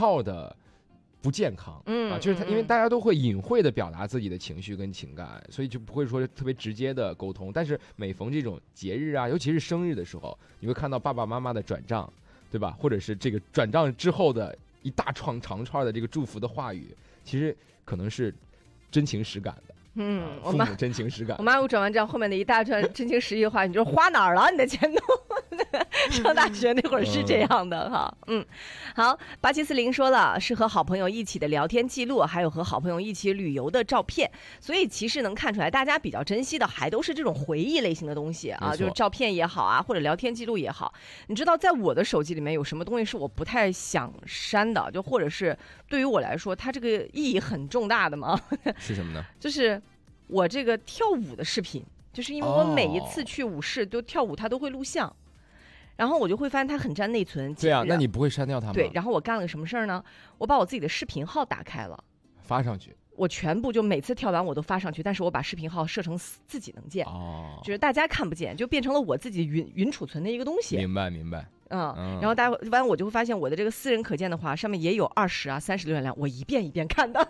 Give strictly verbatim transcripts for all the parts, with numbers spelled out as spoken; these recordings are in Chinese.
号的不健康， 嗯啊，就是他，因为大家都会隐晦的表达自己的情绪跟情感，所以就不会说特别直接的沟通。但是每逢这种节日啊，尤其是生日的时候，你会看到爸爸妈妈的转账，对吧？或者是这个转账之后的一大串长串的这个祝福的话语，其实可能是真情实感的。 嗯， 啊、 我妈父母真情实感。 我妈给我转完账后面的一大串真情实意的话，你就是花哪儿了？你的钱都上大学那会儿是这样的哈。嗯，好，八七四零说了是和好朋友一起的聊天记录，还有和好朋友一起旅游的照片，所以其实能看出来，大家比较珍惜的还都是这种回忆类型的东西啊，就是照片也好啊，或者聊天记录也好。你知道，在我的手机里面有什么东西是我不太想删的，就或者是对于我来说，它这个意义很重大的吗？ 是什么呢？ 就是我这个跳舞的视频，就是因为我每一次去舞室都跳舞，它都会录像。哦，然后我就会发现它很占内存。 对啊，那你不会删掉它吗？ 对，然后我干了个什么事儿呢？我把我自己的视频号打开了， 发上去。 我全部就每次跳完我都发上去，但是我把视频号设成自己能见， 哦， 就是大家看不见，就变成了我自己云云储存的一个东西。 明白明白。 嗯，嗯然后大家完我就会发现我的这个私人可见的话，上面也有二十啊、三十浏览量，我一遍一遍看的。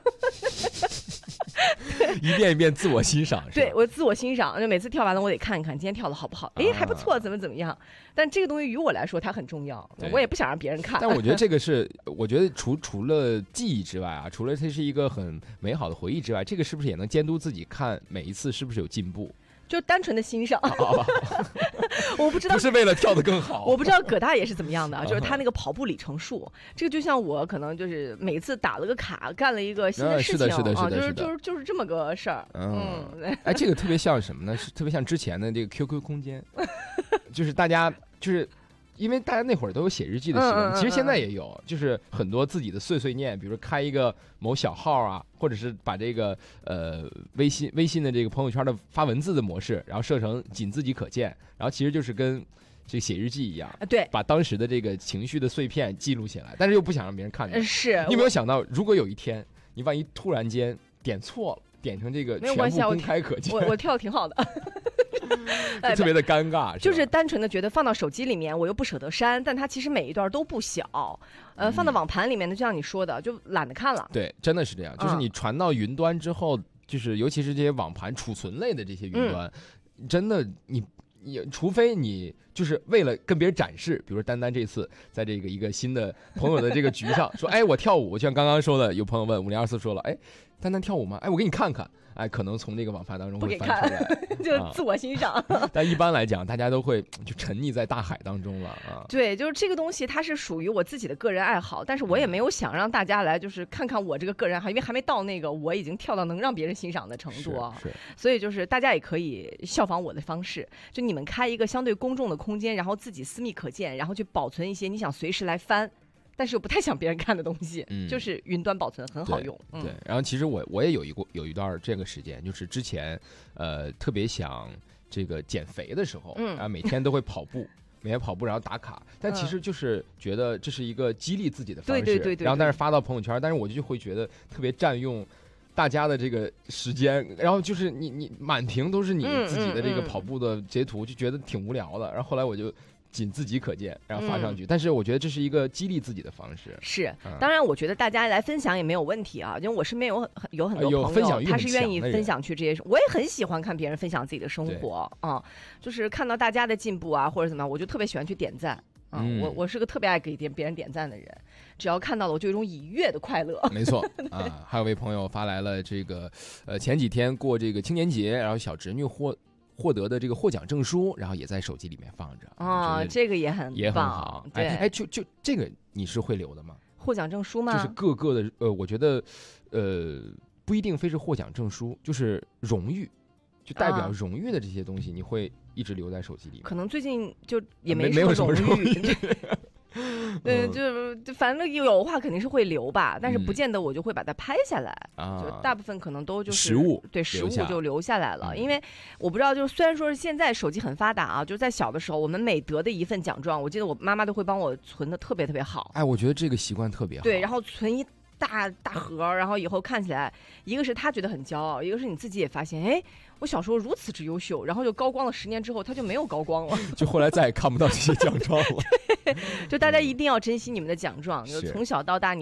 一遍一遍自我欣赏， 对，我自我欣赏，就每次跳完了我得看一看今天跳的好不好，哎、啊，还不错，怎么怎么样。但这个东西于我来说它很重要，我也不想让别人看。 但我觉得这个是，我觉得除除了记忆之外啊，除了它是一个很美好的回忆之外，这个是不是也能监督自己看每一次是不是有进步？ 就单纯的欣赏。哦、我不知道， 不是为了跳得更好。 我不知道葛大爷是怎么样的，就是他那个跑步里程数，这个就像我可能就是每次打了个卡，干了一个新的事情， 是的，是的，是的， 就是就是就是这么个事儿。 嗯，嗯哎，这个特别像什么呢？是特别像之前的这个 Q Q 空间，就是大家就是。因为大家那会儿都有写日记的习惯，嗯嗯嗯，其实现在也有，就是很多自己的碎碎念，比如开一个某小号啊，或者是把这个呃微信微信的这个朋友圈的发文字的模式，然后设成仅自己可见，然后其实就是跟这个写日记一样， 对， 把当时的这个情绪的碎片记录下来，但是又不想让别人看见。 是， 你有没有想到，如果有一天你万一突然间点错了，点成这个全部公开可见， 我我跳的挺好的。 就特别的尴尬， 就是单纯的觉得放到手机里面，我又不舍得删，但它其实每一段都不小，呃，放到网盘里面呢，就像你说的，就懒得看了。 对，真的是这样，就是你传到云端之后，嗯、就是尤其是这些网盘储存类的这些云端，嗯、真的你。也除非你就是为了跟别人展示，比如说丹丹这次在这个一个新的朋友的这个局上说，哎，我跳舞，就像刚刚说的，有朋友问五零二四说了，哎，丹丹跳舞吗？哎，我给你看看，哎，可能从这个网盘当中会翻出来， 就自我欣赏。 啊、但一般来讲，大家都会就沉溺在大海当中了啊。 对，就是这个东西，它是属于我自己的个人爱好，但是我也没有想让大家来就是看看我这个个人爱好，因为还没到那个我已经跳到能让别人欣赏的程度啊。 是是， 所以就是大家也可以效仿我的方式，就你。你们开一个相对公众的空间，然后自己私密可见，然后去保存一些你想随时来翻，但是又不太想别人看的东西，嗯、就是云端保存很好用。 对，对嗯、然后其实我我也有一过有一段这个时间，就是之前呃特别想这个减肥的时候，嗯，啊每天都会跑步。每天跑步，然后打卡，但其实就是觉得这是一个激励自己的方式， 对对对对。 然后但是发到朋友圈，但是我就会觉得特别占用大家的这个时间，然后就是你你满屏都是你自己的这个跑步的截图，嗯嗯嗯、就觉得挺无聊的。然后后来我就仅自己可见，然后发上去。嗯、但是我觉得这是一个激励自己的方式。 是，嗯、当然我觉得大家来分享也没有问题啊，因为我身边有有很多朋友， 分享欲他是愿意分享去这些，我也很喜欢看别人分享自己的生活啊，就是看到大家的进步啊或者怎么样，我就特别喜欢去点赞。啊、嗯，我我是个特别爱给点别人点赞的人，只要看到了我就有一种愉悦的快乐。 没错啊，还有位朋友发来了这个，呃，前几天过这个青年节，然后小侄女获获得的这个获奖证书，然后也在手机里面放着。 啊，这个也很也很好。 对， 哎，就就这个你是会留的吗？ 获奖证书吗？ 就是各个的，呃，我觉得，呃，不一定非是获奖证书，就是荣誉。就代表荣誉的这些东西，你会一直留在手机里面。 可能最近就也没没有什么荣誉， 嗯，就就反正有的话肯定是会留吧，但是不见得我就会把它拍下来。 啊、 嗯，就大部分可能都就是实物， 对实物就留下来了。因为我不知道，就是虽然说是现在手机很发达啊，就是在小的时候，我们每得的一份奖状，我记得我妈妈都会帮我存的特别特别好。 哎，我觉得这个习惯特别好。 对，然后存一。大大盒，然后以后看起来，一个是他觉得很骄傲，一个是你自己也发现，哎，我小时候如此之优秀，然后就高光了十年之后，他就没有高光了， 就后来再也看不到这些奖状了。 对，就大家一定要珍惜你们的奖状，就从小到大你。